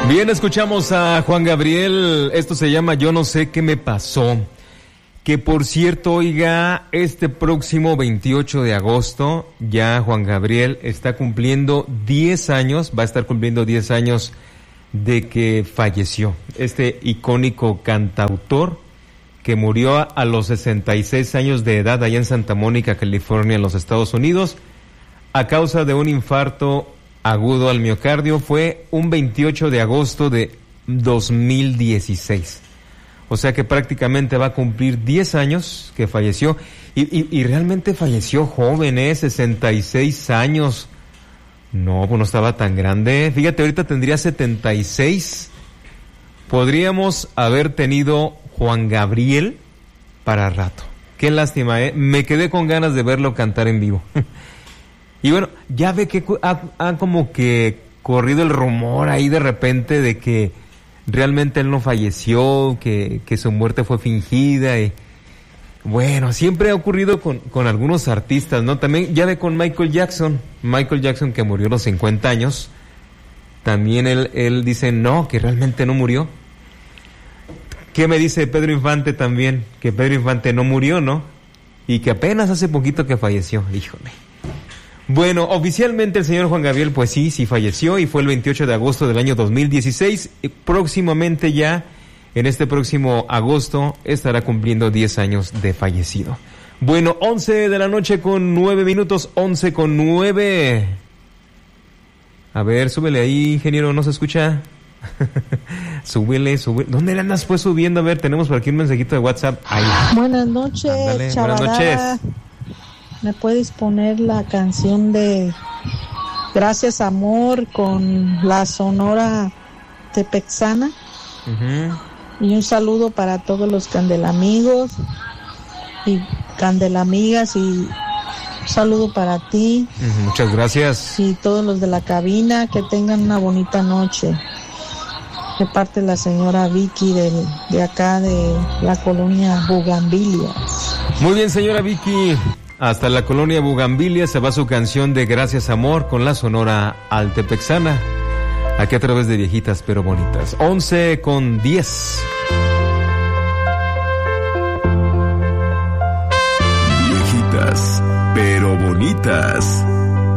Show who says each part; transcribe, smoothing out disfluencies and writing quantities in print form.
Speaker 1: Bien, escuchamos a Juan Gabriel. Esto se llama Yo no sé qué me pasó. Que por cierto, oiga, este próximo 28 de agosto, ya Juan Gabriel está cumpliendo 10 años, va a estar cumpliendo 10 años de que falleció. Este icónico cantautor que murió a los 66 años de edad allá en Santa Mónica, California, en los Estados Unidos, a causa de un infarto agudo al miocardio. Fue un 28 de agosto de 2016. O sea que prácticamente va a cumplir 10 años que falleció. Y realmente falleció joven, 66 años. No, pues no estaba tan grande. Fíjate, ahorita tendría 76. Podríamos haber tenido Juan Gabriel para rato. Qué lástima, me quedé con ganas de verlo cantar en vivo. Y bueno, ya ve que ha como que corrido el rumor ahí de repente de que realmente él no falleció, que su muerte fue fingida. Y bueno, siempre ha ocurrido con algunos artistas, ¿no? También ya ve con Michael Jackson que murió a los 50 años. También él dice no, que realmente no murió. ¿Qué me dice Pedro Infante también? Que Pedro Infante no murió, ¿no? Y que apenas hace poquito que falleció. Híjole. Bueno, oficialmente el señor Juan Gabriel, pues sí falleció, y fue el 28 de agosto del año 2016. Próximamente ya, en este próximo agosto, estará cumpliendo 10 años de fallecido. Bueno, 11 de la noche con 9 minutos, 11 con 9. A ver, súbele ahí, ingeniero, ¿no se escucha? Súbele. ¿Dónde le andas pues subiendo? A ver, tenemos por aquí un mensajito de WhatsApp. Ahí.
Speaker 2: Buenas noches, chavalada.
Speaker 1: Buenas noches.
Speaker 2: ¿Me puedes poner la canción de Gracias Amor con la Sonora Tepexana? Uh-huh. Y un saludo para todos los candelamigos y candelamigas, y un saludo para ti.
Speaker 1: Muchas gracias.
Speaker 2: Y todos los de la cabina, que tengan una bonita noche. De parte de la señora Vicky de acá de la colonia Bugambilias.
Speaker 1: Muy bien, señora Vicky. Hasta la colonia Bugambilia se va su canción de Gracias Amor con la Sonora Altepexana. Aquí a través de Viejitas pero Bonitas. 11 con 10.
Speaker 3: Viejitas pero Bonitas.